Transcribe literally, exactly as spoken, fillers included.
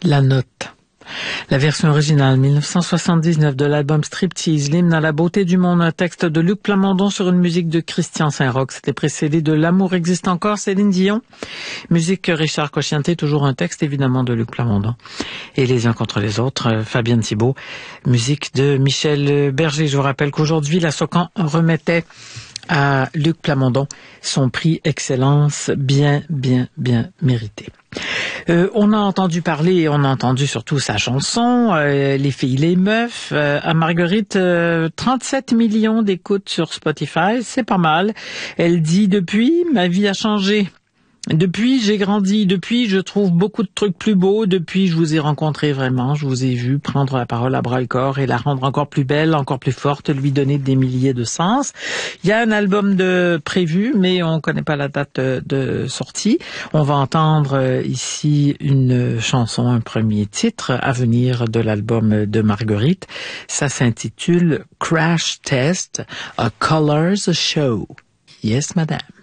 La note. La version originale mille neuf cent soixante-dix-neuf de l'album Striptease, l'hymne à la beauté du monde, un texte de Luc Plamondon sur une musique de Christian Saint-Roch. C'était précédé de L'amour existe encore, Céline Dion. Musique Richard Cocciante, toujours un texte évidemment de Luc Plamondon. Et Les uns contre les autres, Fabienne Thibault. Musique de Michel Berger. Je vous rappelle qu'aujourd'hui, la Socan remettait à Luc Plamondon son prix Excellence bien, bien, bien mérité. Euh, on a entendu parler, et on a entendu surtout sa chanson, euh, Les filles, les meufs, euh, à Marguerite, euh, trente-sept millions d'écoutes sur Spotify, c'est pas mal. Elle dit, depuis, ma vie a changé. Depuis, j'ai grandi. Depuis, je trouve beaucoup de trucs plus beaux. Depuis, je vous ai rencontré vraiment. Je vous ai vu prendre la parole à bras-le-corps et la rendre encore plus belle, encore plus forte, lui donner des milliers de sens. Il y a un album de prévu, mais on connaît pas la date de sortie. On va entendre ici une chanson, un premier titre à venir de l'album de Marguerite. Ça s'intitule Crash Test, A Colors Show. Yes, madame.